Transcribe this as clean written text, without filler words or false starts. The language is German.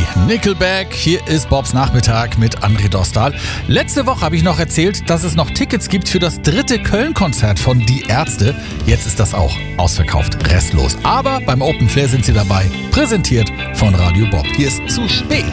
Nickelback. Hier ist Bobs Nachmittag mit André Dostal. Letzte Woche habe ich noch erzählt, dass es noch Tickets gibt für das 3. Köln-Konzert von Die Ärzte. Jetzt ist das auch ausverkauft, restlos. Aber beim Open Flair sind sie dabei. Präsentiert von Radio Bob. Hier ist Zu spät.